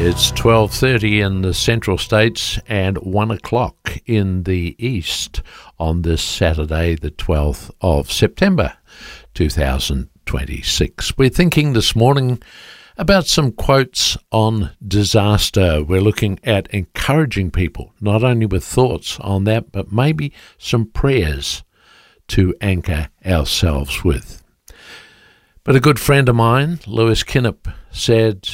It's 12:30 in the Central States and 1 o'clock in the East on this Saturday, the 12th of September 2026. We're thinking this morning about some quotes on disaster. We're looking at encouraging people, not only with thoughts on that, but maybe some prayers to anchor ourselves with. But a good friend of mine, Lewis Kinnip, said,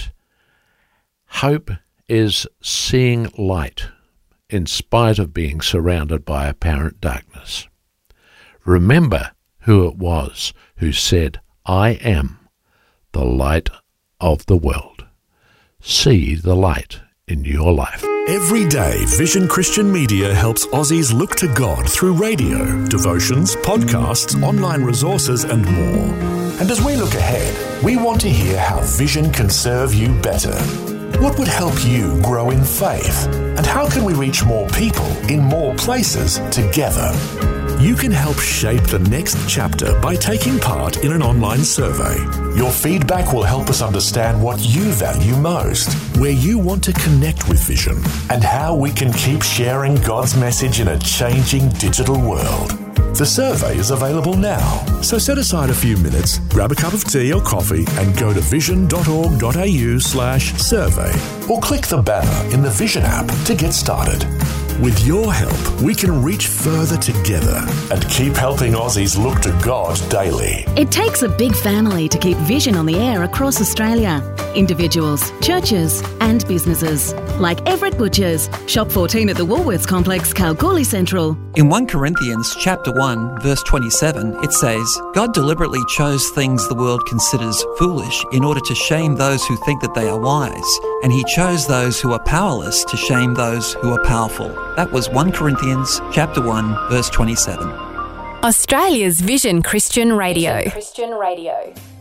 "Hope is seeing light in spite of being surrounded by apparent darkness. Remember who it was who said, 'I am the light of the world.' See the light in your life." Every day, Vision Christian Media helps Aussies look to God through radio, devotions, podcasts, online resources and more. And as we look ahead, we want to hear how Vision can serve you better. What would help you grow in faith? And how can we reach more people in more places together? You can help shape the next chapter by taking part in an online survey. Your feedback will help us understand what you value most, where you want to connect with Vision, and how we can keep sharing God's message in a changing digital world. The survey is available now, so set aside a few minutes, grab a cup of tea or coffee and go to vision.org.au/survey or click the banner in the Vision app to get started. With your help, we can reach further together and keep helping Aussies look to God daily. It takes a big family to keep Vision on the air across Australia. Individuals, churches and businesses. Like Everett Butchers, Shop 14 at the Woolworths Complex, Kalgoorlie Central. In 1 Corinthians chapter 1, verse 27, it says, "God deliberately chose things the world considers foolish in order to shame those who think that they are wise, and he chose those who are powerless to shame those who are powerful." That was 1 Corinthians chapter 1, verse 27. Australia's Vision Christian Radio.